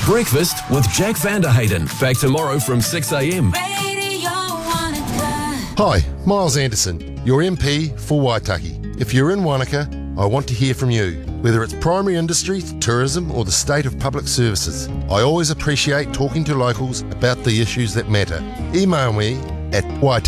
Breakfast with Jack Vanderhayden. Back tomorrow from 6 a.m. Hi, Miles Anderson, your MP for Waitaki. If you're in Wanaka, I want to hear from you. Whether it's primary industry, tourism or the state of public services, I always appreciate talking to locals about the issues that matter. Email me at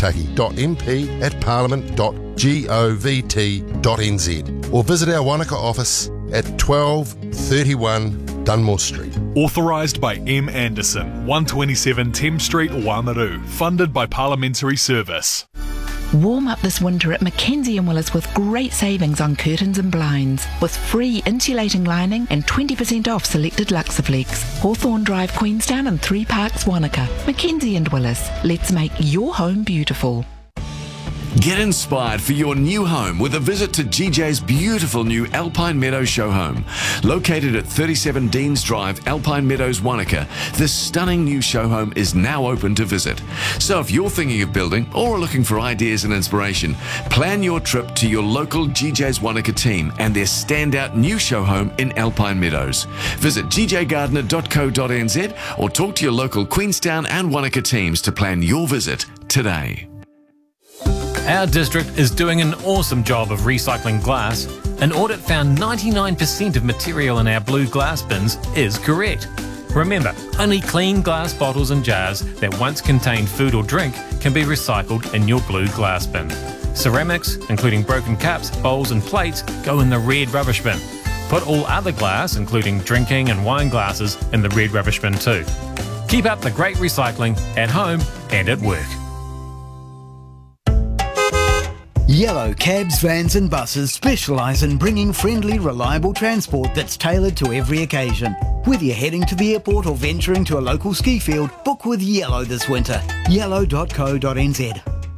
waitaki.mp@parliament.govt.nz or visit our Wanaka office at 1231 Dunmore Street. Authorised by M. Anderson, 127 Thames Street, Wāmaru. Funded by Parliamentary Service. Warm up this winter at Mackenzie & Willis with great savings on curtains and blinds, with free insulating lining and 20% off selected Luxaflex. Hawthorne Drive, Queenstown and 3 Parks, Wanaka. Mackenzie & Willis. Let's make your home beautiful. Get inspired for your new home with a visit to GJ's beautiful new Alpine Meadows show home. Located at 37 Deans Drive, Alpine Meadows, Wanaka, this stunning new show home is now open to visit. So if you're thinking of building or are looking for ideas and inspiration, plan your trip to your local GJ's Wanaka team and their standout new show home in Alpine Meadows. Visit gjgardner.co.nz or talk to your local Queenstown and Wanaka teams to plan your visit today. Our district is doing an awesome job of recycling glass. An audit found 99% of material in our blue glass bins is correct. Remember, only clean glass bottles and jars that once contained food or drink can be recycled in your blue glass bin. Ceramics, including broken cups, bowls and plates, go in the red rubbish bin. Put all other glass, including drinking and wine glasses, in the red rubbish bin too. Keep up the great recycling at home and at work. Yellow cabs, vans and buses specialise in bringing friendly, reliable transport that's tailored to every occasion. Whether you're heading to the airport or venturing to a local ski field, book with Yellow this winter. yellow.co.nz.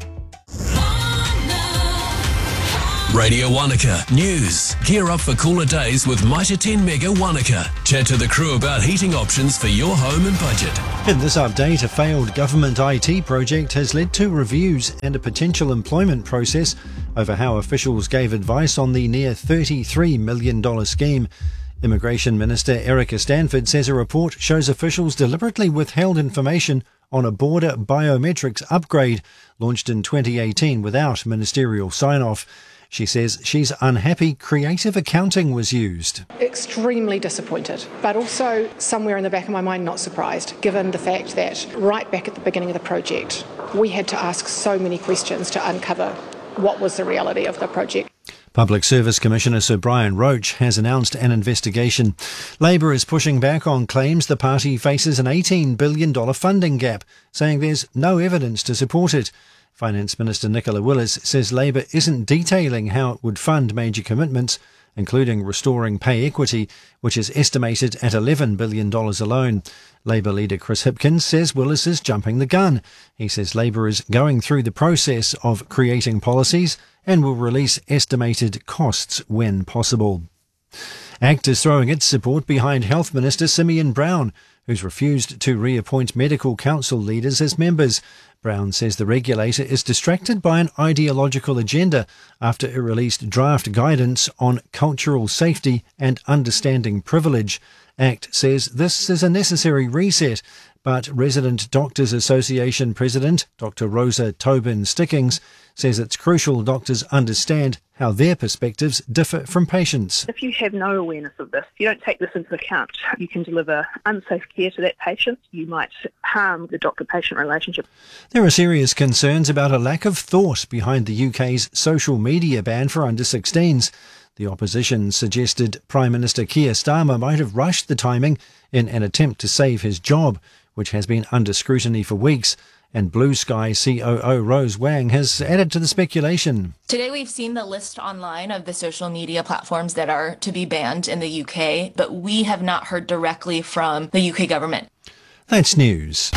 Radio Wanaka News. Gear up for cooler days with Mitre 10 Mega Wanaka. Chat to the crew about heating options for your home and budget. In this update, a failed government IT project has led to reviews and a potential employment process over how officials gave advice on the near $33 million scheme. Immigration Minister Erica Stanford says a report shows officials deliberately withheld information on a border biometrics upgrade launched in 2018 without ministerial sign-off. She says she's unhappy creative accounting was used. Extremely disappointed, but also somewhere in the back of my mind not surprised, given the fact that right back at the beginning of the project, we had to ask so many questions to uncover what was the reality of the project. Public Service Commissioner Sir Brian Roach has announced an investigation. Labour is pushing back on claims the party faces an $18 billion funding gap, saying there's no evidence to support it. Finance Minister Nicola Willis says Labour isn't detailing how it would fund major commitments, including restoring pay equity, which is estimated at $11 billion alone. Labour leader Chris Hipkins says Willis is jumping the gun. He says Labour is going through the process of creating policies and will release estimated costs when possible. ACT is throwing its support behind Health Minister Simeon Brown, who's refused to reappoint medical council leaders as members. Brown says the regulator is distracted by an ideological agenda after it released draft guidance on cultural safety and understanding privilege. ACT says this is a necessary reset, but Resident Doctors Association President Dr. Rosa Tobin Stickings says it's crucial doctors understand how their perspectives differ from patients. If you have no awareness of this, if you don't take this into account, you can deliver unsafe care to that patient. You might harm the doctor-patient relationship. There are serious concerns about a lack of thought behind the UK's social media ban for under-16s. The opposition suggested Prime Minister Keir Starmer might have rushed the timing in an attempt to save his job, which has been under scrutiny for weeks. And Blue Sky COO Rose Wang has added to the speculation. Today we've seen the list online of the social media platforms that are to be banned in the UK, but we have not heard directly from the UK government. That's news.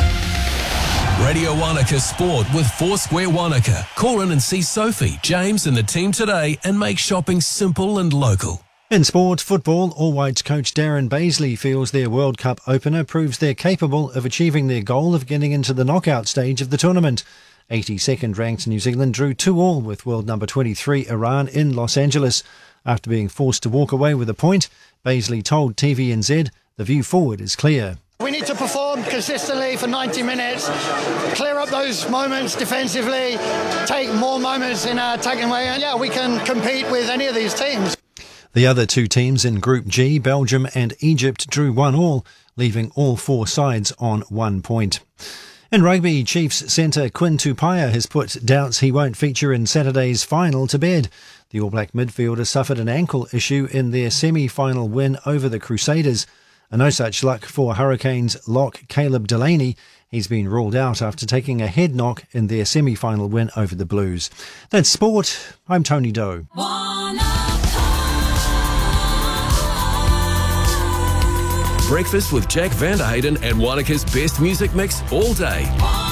Radio Wanaka Sport with Foursquare Wanaka. Call in and see Sophie, James and the team today and make shopping simple and local. In sport, football, All Whites coach Darren Baisley feels their World Cup opener proves they're capable of achieving their goal of getting into the knockout stage of the tournament. 82nd ranked New Zealand drew 2-2 with world number 23 Iran in Los Angeles. After being forced to walk away with a point, Baisley told TVNZ the view forward is clear. We We need to perform consistently for 90 minutes, clear up those moments defensively, take more moments in our attacking way, and we can compete with any of these teams. The other two teams in Group G, Belgium and Egypt, drew 1-1, leaving all four sides on 1 point. In rugby, Chiefs centre Quinn Tupaia has put doubts he won't feature in Saturday's final to bed. The All Black midfielder suffered an ankle issue in their semi-final win over the Crusaders. No such luck for Hurricanes lock Caleb Delaney. He's been ruled out after taking a head knock in their semi-final win over the Blues. That's sport. I'm Tony Doe. Breakfast with Jack Vanderheyden and Wanaka's best music mix all day.